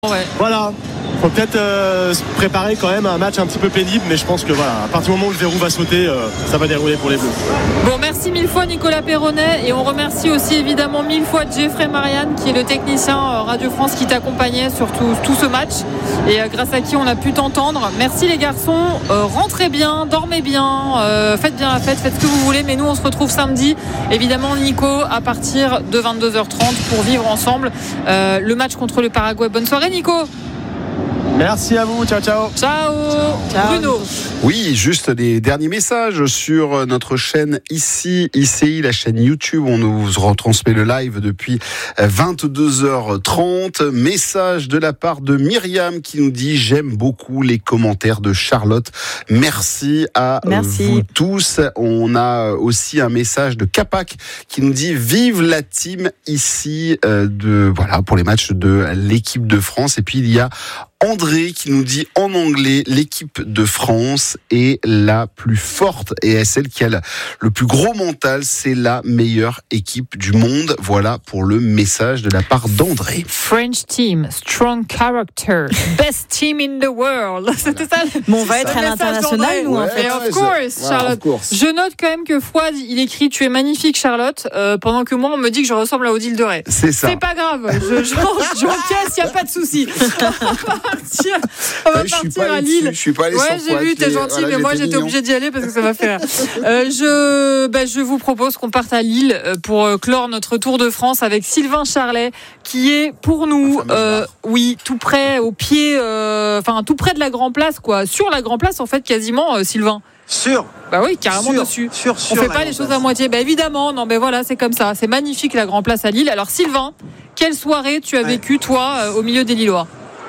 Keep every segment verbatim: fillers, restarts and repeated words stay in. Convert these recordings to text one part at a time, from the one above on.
Ouais. Voilà, faut peut-être euh, se préparer quand même à un match un petit peu pénible, mais je pense que voilà, à partir du moment où le verrou va sauter, euh, ça va dérouler pour les Bleus. Bon, merci mille fois Nicolas Perronnet, et on remercie aussi évidemment mille fois Jeffrey Marianne, qui est le technicien euh, Radio France qui t'accompagnait sur tout, tout ce match, et euh, grâce à qui on a pu t'entendre. Merci les garçons, euh, rentrez bien, dormez bien, euh, faites bien la fête, faites ce que vous voulez, mais nous on se retrouve samedi, évidemment Nico, à partir de vingt-deux heures trente pour vivre ensemble euh, le match contre le Paraguay. Bonne soirée Nico. Merci à vous, ciao ciao. Ciao, ciao. Bruno. Oui, juste des derniers messages sur notre chaîne ici, I C I, la chaîne YouTube. On nous retransmet le live depuis vingt-deux heures trente. Message de la part de Myriam qui nous dit: j'aime beaucoup les commentaires de Charlotte. Merci à Merci. vous tous. On a aussi un message de Capac qui nous dit: vive la team ici euh, de voilà pour les matchs de l'équipe de France. Et puis il y a André qui nous dit en anglais: l'équipe de France est la plus forte et est celle qui a le plus gros mental, c'est la meilleure équipe du monde. Voilà pour le message de la part d'André. French team, strong character, best team in the world. C'était ça. Mais on va être à l'international, nous, en fait. Et of course, Charlotte. Of course. Je note quand même que Fouad, il écrit: tu es magnifique, Charlotte, euh, pendant que moi, on me dit que je ressemble à Odile de Ray. C'est ça. C'est pas grave. Je, je, j'encaisse, il n'y a pas de souci. On va partir, on va Ouais, je suis partir pas à allé Lille. dessus, je suis pas allé Ouais, sans j'ai Fouad, vu, t'es et gentil, voilà, mais moi, j'étais j'étais mignon. obligée d'y aller parce que ça m'a fait rire. Euh, je, ben, je vous propose qu'on parte à Lille pour clore notre tour de France avec Sylvain Charlet, qui est pour nous, euh, oui, tout près, au pied, euh, enfin, tout près de la Grand Place, quoi. Sur la Grand Place, en fait, quasiment, euh, Sylvain. Sûr. Bah oui, carrément Sûr, dessus. sûr, On sûr, fait la pas les Grand choses Place. à moitié. Bah évidemment, non, mais voilà, c'est comme ça. C'est magnifique la Grand Place à Lille. Alors Sylvain, quelle soirée tu as Ouais. vécu toi euh, au milieu des Lillois?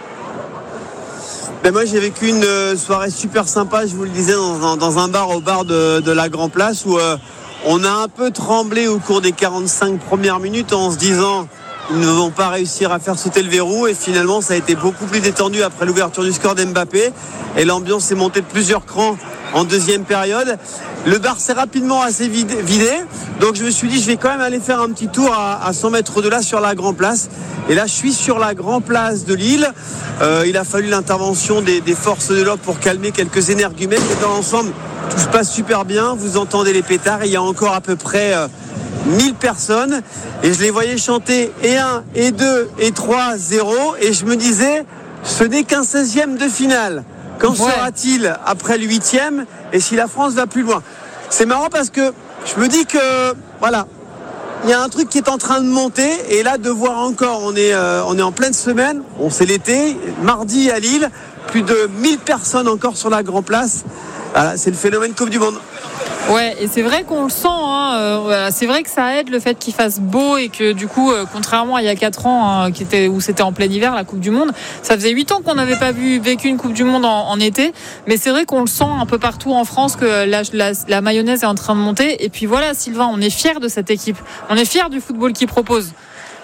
Ben moi j'ai vécu une euh, soirée super sympa, je vous le disais, dans un, dans un bar au bar de, de la Grand Place où euh, on a un peu tremblé au cours des quarante-cinq premières minutes en se disant ils ne vont pas réussir à faire sauter le verrou, et finalement ça a été beaucoup plus détendu après l'ouverture du score d'Mbappé et l'ambiance s'est montée de plusieurs crans en deuxième période. Le bar s'est rapidement assez vidé, vidé, donc je me suis dit je vais quand même aller faire un petit tour à, à cent mètres de là sur la Grand Place. Et là je suis sur la Grand Place de Lille. Euh, il a fallu l'intervention des, des forces de l'ordre pour calmer quelques énergumènes, mais dans l'ensemble tout se passe super bien. Vous entendez les pétards, il y a encore à peu près euh, mille personnes et je les voyais chanter et un, et deux, et trois, zéro, et je me disais ce n'est qu'un seizième de finale. Qu'en Ouais. sera-t-il après le huitième, et si la France va plus loin? C'est marrant parce que je me dis que voilà, il y a un truc qui est en train de monter, et là de voir encore, on est, euh, on est en pleine semaine, on sait l'été, mardi à Lille, plus de mille personnes encore sur la Grand Place. Voilà, c'est le phénomène Coupe du Monde. Ouais, et c'est vrai qu'on le sent, hein, euh, voilà, c'est vrai que ça aide le fait qu'il fasse beau, et que du coup, euh, contrairement à il y a quatre ans, hein, qui était, où c'était en plein hiver, la Coupe du Monde, ça faisait huit ans qu'on n'avait pas vu, vécu une Coupe du Monde en, en été, mais c'est vrai qu'on le sent un peu partout en France que la, la, la mayonnaise est en train de monter. Et puis voilà, Sylvain, on est fiers de cette équipe, on est fiers du football qu'il propose.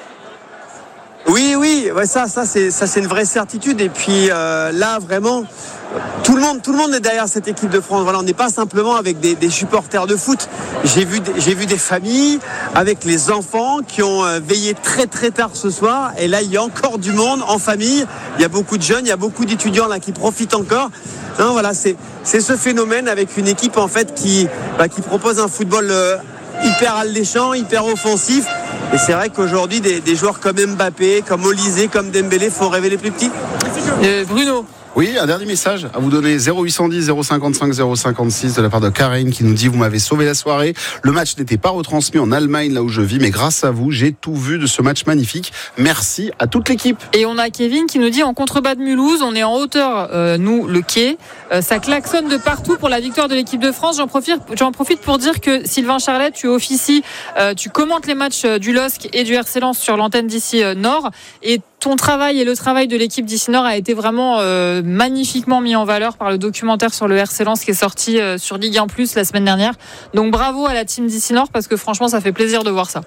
Oui, oui, ouais, ça, ça c'est, ça c'est une vraie certitude. Et puis euh, là, vraiment, tout le monde, tout le monde est derrière cette équipe de France. Voilà, on n'est pas simplement avec des, des supporters de foot. J'ai vu, des, j'ai vu des familles avec les enfants qui ont euh, veillé très très tard ce soir. Et là, il y a encore du monde en famille. Il y a beaucoup de jeunes, il y a beaucoup d'étudiants là qui profitent encore. Non, voilà, c'est, c'est ce phénomène avec une équipe en fait qui, bah, qui propose un football euh, hyper alléchant, hyper offensif. Et c'est vrai qu'aujourd'hui, des, des joueurs comme Mbappé, comme Olysée, comme Dembélé font rêver les plus petits. Euh, Bruno. Oui, un dernier message à vous donner: zéro huit cent dix, zéro cinquante-cinq, zéro cinquante-six de la part de Karine qui nous dit: vous m'avez sauvé la soirée. Le match n'était pas retransmis en Allemagne, là où je vis, mais grâce à vous, j'ai tout vu de ce match magnifique. Merci à toute l'équipe. Et on a Kevin qui nous dit: en contrebas de Mulhouse, on est en hauteur, euh, nous, le quai. Euh, ça klaxonne de partout pour la victoire de l'équipe de France. J'en profite, j'en profite pour dire que Sylvain Charlet, tu officies, euh, tu commentes les matchs du L O S C et du R C Lens sur l'antenne d'ici euh, Nord. Et ton travail et le travail de l'équipe d'ici Nord a été vraiment euh, magnifiquement mis en valeur par le documentaire sur le R C Lens qui est sorti euh, sur Ligue un plus la semaine dernière. Donc bravo à la team d'ici Nord, parce que franchement, ça fait plaisir de voir ça.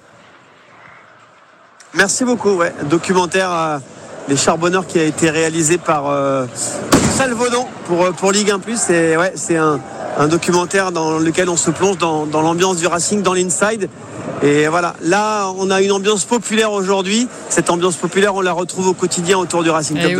Merci beaucoup. Ouais. Documentaire euh, Les Charbonneurs qui a été réalisé par euh, Salvaudon pour, pour Ligue un plus. C'est, ouais, c'est un, un documentaire dans lequel on se plonge dans, dans l'ambiance du Racing, dans l'inside. Et voilà, là on a une ambiance populaire aujourd'hui. Cette ambiance populaire, on la retrouve au quotidien autour du Racing Club.